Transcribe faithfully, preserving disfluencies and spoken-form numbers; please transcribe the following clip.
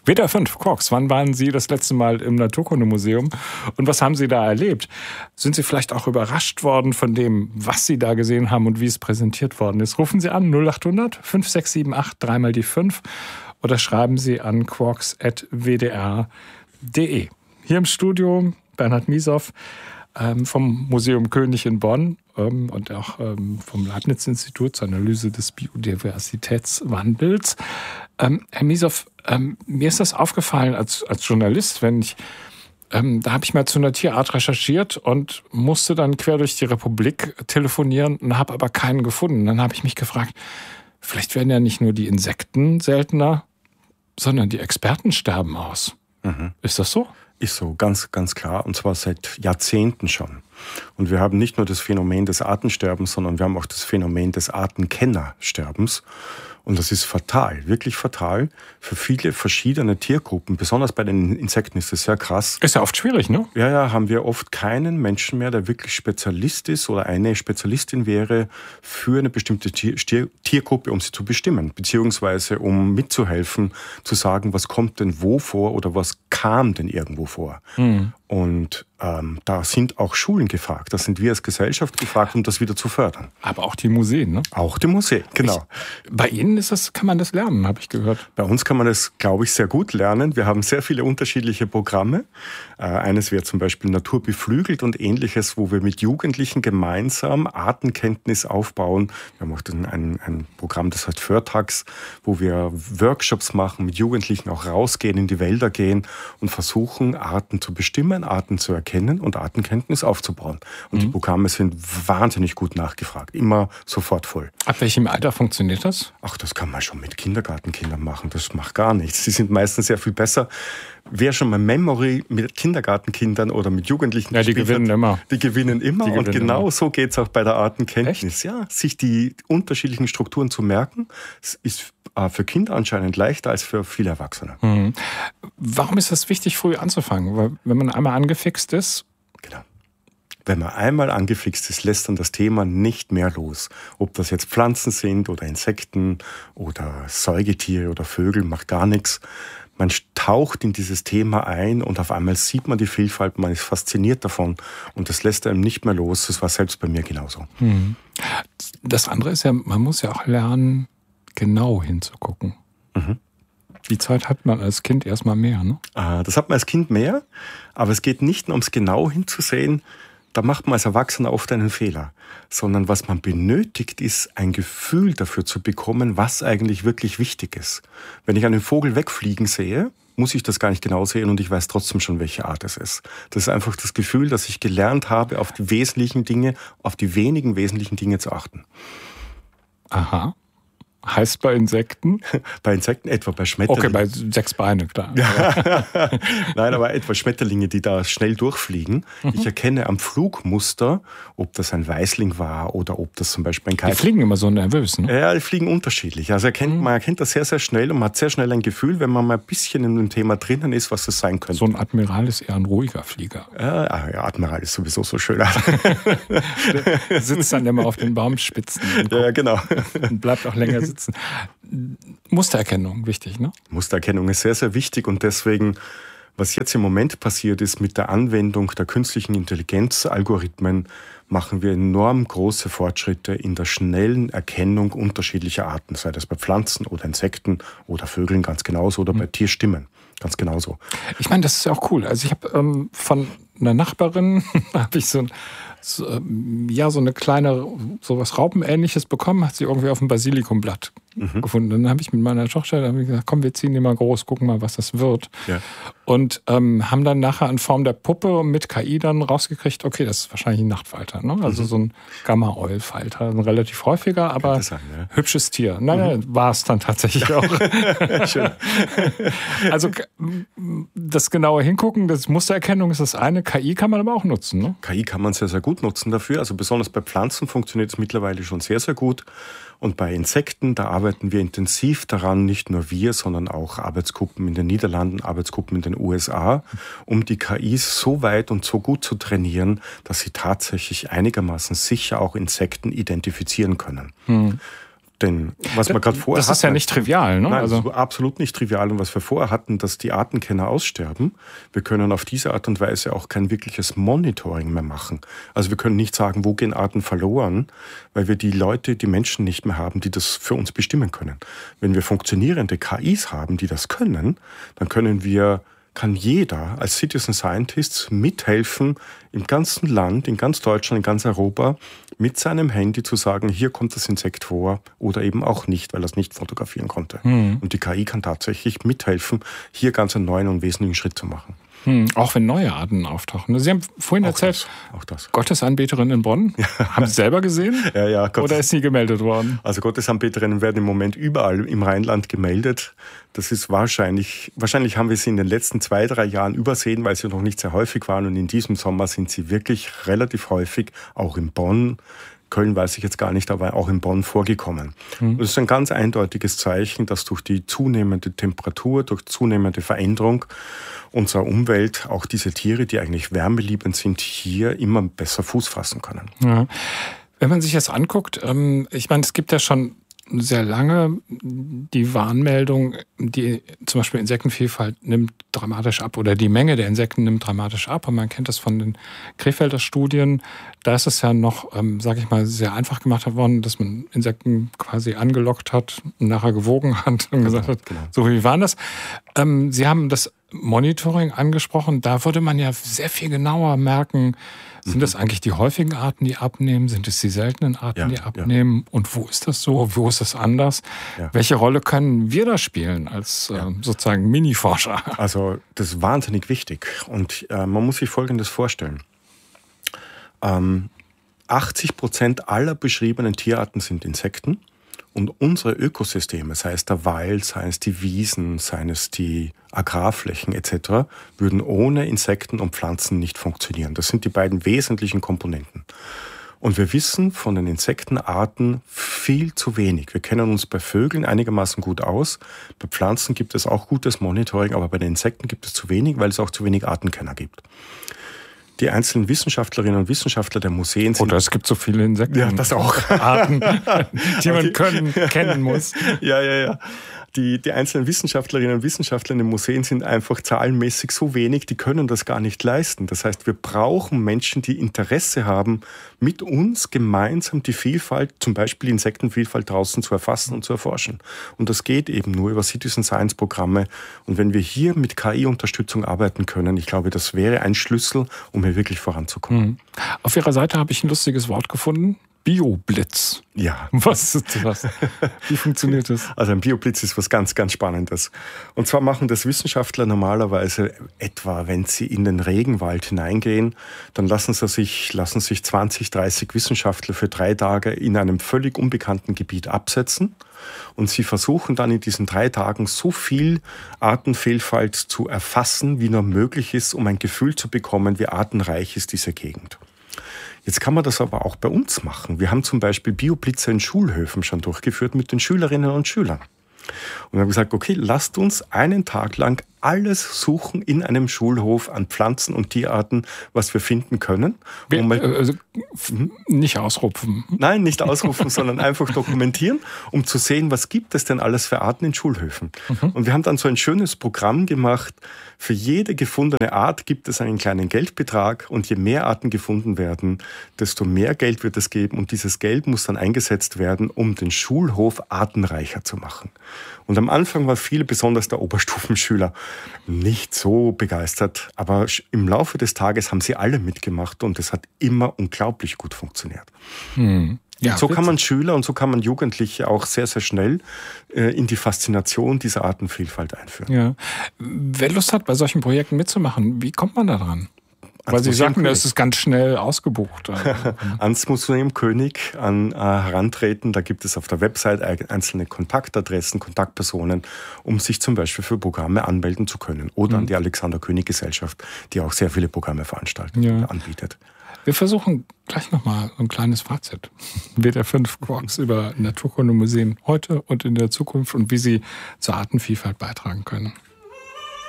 W D R fünf, Quarks, wann waren Sie das letzte Mal im Naturkundemuseum und was haben Sie da erlebt? Sind Sie vielleicht auch überrascht worden von dem, was Sie da gesehen haben und wie es präsentiert worden ist? Rufen Sie an null acht hundert fünf sechs sieben acht drei mal die fünf oder schreiben Sie an quarks at w d r punkt d e. Hier im Studio Bernhard Miesow ähm, vom Museum König in Bonn ähm, und auch ähm, vom Leibniz-Institut zur Analyse des Biodiversitätswandels. Ähm, Herr Miesow, ähm, mir ist das aufgefallen als, als Journalist, wenn ich, ähm, da habe ich mal zu einer Tierart recherchiert und musste dann quer durch die Republik telefonieren und habe aber keinen gefunden. Dann habe ich mich gefragt, vielleicht werden ja nicht nur die Insekten seltener, sondern die Experten sterben aus. Mhm. Ist das so? Ist so, ganz, ganz klar. Und zwar seit Jahrzehnten schon. Und wir haben nicht nur das Phänomen des Artensterbens, sondern wir haben auch das Phänomen des Artenkennersterbens. Und das ist fatal, wirklich fatal für viele verschiedene Tiergruppen. Besonders bei den Insekten ist das sehr krass. Ist ja oft schwierig, ne? Ja, ja, haben wir oft keinen Menschen mehr, der wirklich Spezialist ist oder eine Spezialistin wäre für eine bestimmte Tier, Tier, Tiergruppe, um sie zu bestimmen. Beziehungsweise um mitzuhelfen, zu sagen, was kommt denn wo vor oder was kam denn irgendwo vor. Mhm. Und ähm, da sind auch Schulen gefragt. Da sind wir als Gesellschaft gefragt, um das wieder zu fördern. Aber auch die Museen, ne? Auch die Museen, genau. Ich, bei Ihnen ist das, kann man das lernen, habe ich gehört. Bei uns kann man das, glaube ich, sehr gut lernen. Wir haben sehr viele unterschiedliche Programme. Äh, eines wäre zum Beispiel Natur beflügelt und ähnliches, wo wir mit Jugendlichen gemeinsam Artenkenntnis aufbauen. Wir haben auch ein, ein Programm, das heißt Förtax, wo wir Workshops machen, mit Jugendlichen auch rausgehen, in die Wälder gehen und versuchen, Arten zu bestimmen, Arten zu erkennen und Artenkenntnis aufzubauen. Und mhm. die Programme sind wahnsinnig gut nachgefragt, immer sofort voll. Ab welchem Alter funktioniert das? Ach, das kann man schon mit Kindergartenkindern machen, das macht gar nichts. Sie sind meistens sehr viel besser. Wer schon mal Memory mit Kindergartenkindern oder mit Jugendlichen ja, die gewinnen hat, immer. Die gewinnen immer die gewinnen und genau immer. So geht es auch bei der Artenkenntnis. Echt? Ja, sich die unterschiedlichen Strukturen zu merken, ist für Kinder anscheinend leichter als für viele Erwachsene. Mhm. Warum ist das wichtig, früh anzufangen? Weil wenn man einmal angefixt ist... Genau. Wenn man einmal angefixt ist, lässt dann das Thema nicht mehr los. Ob das jetzt Pflanzen sind oder Insekten oder Säugetiere oder Vögel, macht gar nichts. Man taucht in dieses Thema ein und auf einmal sieht man die Vielfalt, man ist fasziniert davon und das lässt einem nicht mehr los. Das war selbst bei mir genauso. Das andere ist ja, man muss ja auch lernen, genau hinzugucken. Mhm. Die Zeit hat man als Kind erstmal mehr, ne? Das hat man als Kind mehr, aber es geht nicht nur ums genau hinzusehen. Da macht man als Erwachsener oft einen Fehler, sondern was man benötigt, ist ein Gefühl dafür zu bekommen, was eigentlich wirklich wichtig ist. Wenn ich einen Vogel wegfliegen sehe, muss ich das gar nicht genau sehen und ich weiß trotzdem schon, welche Art es ist. Das ist einfach das Gefühl, dass ich gelernt habe, auf die wesentlichen Dinge, auf die wenigen wesentlichen Dinge zu achten. Aha. Heißt bei Insekten? Bei Insekten, etwa bei Schmetterlingen. Okay, bei sechs Beine, klar. Nein, aber etwa Schmetterlinge, die da schnell durchfliegen. Mhm. Ich erkenne am Flugmuster, ob das ein Weißling war oder ob das zum Beispiel ein Kaiser... Die fliegen immer so nervös, ne? Ja, die fliegen unterschiedlich. Also erkennt, mhm. man erkennt das sehr, sehr schnell und man hat sehr schnell ein Gefühl, wenn man mal ein bisschen in dem Thema drinnen ist, was das sein könnte. So ein Admiral ist eher ein ruhiger Flieger. Ja, ja, Admiral ist sowieso so schön. Der sitzt dann immer auf den Baumspitzen. Ja, genau. Und bleibt auch länger sitzen. Sitzen. Mustererkennung, wichtig, ne? Mustererkennung ist sehr, sehr wichtig und deswegen, was jetzt im Moment passiert ist mit der Anwendung der künstlichen Intelligenzalgorithmen, machen wir enorm große Fortschritte in der schnellen Erkennung unterschiedlicher Arten, sei das bei Pflanzen oder Insekten oder Vögeln ganz genauso oder mhm. bei Tierstimmen ganz genauso. Ich meine, das ist ja auch cool. Also ich habe ähm, von einer Nachbarin habe ich so ein So, ja, so eine kleine, so was Raupenähnliches bekommen, hat sie irgendwie auf dem Basilikumblatt mhm. gefunden. Dann habe ich mit meiner Tochter hab ich gesagt, komm, wir ziehen die mal groß, gucken mal, was das wird. Ja. Und ähm, haben dann nachher in Form der Puppe mit K I dann rausgekriegt, okay, das ist wahrscheinlich ein Nachtfalter, ne? Also mhm. so ein Gamma-Oil-Falter, ein relativ häufiger, aber sein, ja. hübsches Tier. Naja, mhm. war es dann tatsächlich auch. Schön. Also das genaue Hingucken, das Mustererkennung ist das eine, K I kann man aber auch nutzen, ne? K I kann man sehr, sehr gut nutzen dafür. Also besonders bei Pflanzen funktioniert es mittlerweile schon sehr, sehr gut. Und bei Insekten, da arbeiten wir intensiv daran, nicht nur wir, sondern auch Arbeitsgruppen in den Niederlanden, Arbeitsgruppen in den U S A, um die K Is so weit und so gut zu trainieren, dass sie tatsächlich einigermaßen sicher auch Insekten identifizieren können. Hm. Denn was wir gerade vorher Das ist hatten, ja nicht trivial, ne? Nein, also das ist absolut nicht trivial. Und was wir vorher hatten, dass die Artenkenner aussterben, wir können auf diese Art und Weise auch kein wirkliches Monitoring mehr machen. Also wir können nicht sagen, wo gehen Arten verloren, weil wir die Leute, die Menschen nicht mehr haben, die das für uns bestimmen können. Wenn wir funktionierende K Is haben, die das können, dann können wir kann jeder als Citizen Scientist mithelfen, im ganzen Land, in ganz Deutschland, in ganz Europa, mit seinem Handy zu sagen, hier kommt das Insekt vor oder eben auch nicht, weil er es nicht fotografieren konnte. Mhm. Und die K I kann tatsächlich mithelfen, hier ganz einen neuen und wesentlichen Schritt zu machen. Hm, auch wenn neue Arten auftauchen. Sie haben vorhin auch erzählt, das, auch das. Gottesanbeterin in Bonn. Ja. Haben Sie selber gesehen? Ja, ja. Gottes, Oder ist sie gemeldet worden? Also Gottesanbeterinnen werden im Moment überall im Rheinland gemeldet. Das ist wahrscheinlich, wahrscheinlich haben wir sie in den letzten zwei, drei Jahren übersehen, weil sie noch nicht sehr häufig waren. Und in diesem Sommer sind sie wirklich relativ häufig, auch in Bonn. Köln weiß ich jetzt gar nicht, aber auch in Bonn vorgekommen. Mhm. Das ist ein ganz eindeutiges Zeichen, dass durch die zunehmende Temperatur, durch zunehmende Veränderung unserer Umwelt auch diese Tiere, die eigentlich wärmeliebend sind, hier immer besser Fuß fassen können. Ja. Wenn man sich das anguckt, ich meine, es gibt ja schon sehr lange die Warnmeldung, die zum Beispiel Insektenvielfalt nimmt dramatisch ab oder die Menge der Insekten nimmt dramatisch ab. Und man kennt das von den Krefelder Studien. Da ist es ja noch, ähm, sage ich mal, sehr einfach gemacht worden, dass man Insekten quasi angelockt hat und nachher gewogen hat und gesagt hat, genau. So wie waren das? Ähm, Sie haben das Monitoring angesprochen. Da würde man ja sehr viel genauer merken, sind das eigentlich die häufigen Arten, die abnehmen? Sind es die seltenen Arten, ja, die abnehmen? Ja. Und wo ist das so? Wo ist das anders? Ja. Welche Rolle können wir da spielen als ja. äh, sozusagen Mini-Forscher? Also das ist wahnsinnig wichtig. Und äh, man muss sich Folgendes vorstellen. Ähm, achtzig Prozent aller beschriebenen Tierarten sind Insekten. Und unsere Ökosysteme, sei es der Wald, sei es die Wiesen, sei es die Agrarflächen et cetera, würden ohne Insekten und Pflanzen nicht funktionieren. Das sind die beiden wesentlichen Komponenten. Und wir wissen von den Insektenarten viel zu wenig. Wir kennen uns bei Vögeln einigermaßen gut aus. Bei Pflanzen gibt es auch gutes Monitoring, aber bei den Insekten gibt es zu wenig, weil es auch zu wenig Artenkenner gibt. Die einzelnen Wissenschaftlerinnen und Wissenschaftler der Museen sind... Oder es gibt so viele Insekten. Ja, das auch. Arten, die man die, können, kennen muss. Ja, ja, ja. Die, die einzelnen Wissenschaftlerinnen und Wissenschaftler in den Museen sind einfach zahlenmäßig so wenig, die können das gar nicht leisten. Das heißt, wir brauchen Menschen, die Interesse haben, mit uns gemeinsam die Vielfalt, zum Beispiel die Insektenvielfalt draußen zu erfassen und zu erforschen. Und das geht eben nur über Citizen Science Programme. Und wenn wir hier mit K I-Unterstützung arbeiten können, ich glaube, das wäre ein Schlüssel, um hier wirklich voranzukommen. Mhm. Auf Ihrer Seite habe ich ein lustiges Wort gefunden. Bioblitz. Ja. Was ist das? Wie funktioniert das? Also ein Bioblitz ist was ganz, ganz Spannendes. Und zwar machen das Wissenschaftler normalerweise etwa, wenn sie in den Regenwald hineingehen, dann lassen sie sich, lassen sich zwanzig, dreißig Wissenschaftler für drei Tage in einem völlig unbekannten Gebiet absetzen. Und sie versuchen dann in diesen drei Tagen so viel Artenvielfalt zu erfassen, wie nur möglich ist, um ein Gefühl zu bekommen, wie artenreich ist diese Gegend. Jetzt kann man das aber auch bei uns machen. Wir haben zum Beispiel Bioblitze in Schulhöfen schon durchgeführt mit den Schülerinnen und Schülern. Und wir haben gesagt, okay, lasst uns einen Tag lang alles suchen in einem Schulhof an Pflanzen und Tierarten, was wir finden können. Wir, mal, also, nicht ausrupfen. Nein, nicht ausrufen, sondern einfach dokumentieren, um zu sehen, was gibt es denn alles für Arten in Schulhöfen. Mhm. Und wir haben dann so ein schönes Programm gemacht. Für jede gefundene Art gibt es einen kleinen Geldbetrag und je mehr Arten gefunden werden, desto mehr Geld wird es geben und dieses Geld muss dann eingesetzt werden, um den Schulhof artenreicher zu machen. Und am Anfang waren viele, besonders der Oberstufenschüler, nicht so begeistert, aber im Laufe des Tages haben sie alle mitgemacht und es hat immer unglaublich gut funktioniert. Hm. Ja, so kann man Schüler und so kann man Jugendliche auch sehr, sehr schnell äh, in die Faszination dieser Artenvielfalt einführen. Ja. Wer Lust hat, bei solchen Projekten mitzumachen, wie kommt man da dran? Weil Sie sagten, das ist ganz schnell ausgebucht. Ans Museum König an, äh, herantreten. Da gibt es auf der Website einzelne Kontaktadressen, Kontaktpersonen, um sich zum Beispiel für Programme anmelden zu können. Oder mhm. an die Alexander-König-Gesellschaft, die auch sehr viele Programme veranstaltet ja. und anbietet. Wir versuchen gleich nochmal ein kleines Fazit. W D R fünf Quarks über Naturkundemuseen heute und in der Zukunft und wie sie zur Artenvielfalt beitragen können.